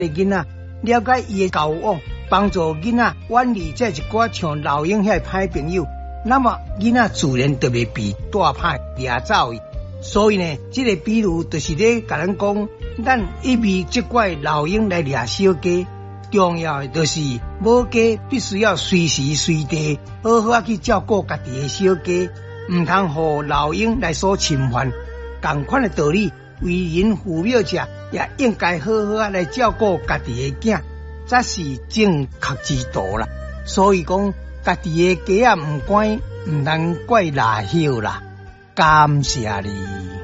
的囡仔，了解伊的交往，帮助囡仔远离这一寡像老鹰遐歹朋友，那么囡仔自然就袂被大歹掠走。所以呢，这个比喻就是咧甲咱讲，咱一味责怪老鹰来掠小鸡，重要的就是母鸡必须要随时随地好好去照顾家己的小鸡，唔通互老鹰来所侵犯。同款的道理，为人父母者也应该好好来照顾家己的囝，才是正确之道啦。所以讲，家己的鸡仔唔乖，唔通怪老朽啦。感谢你。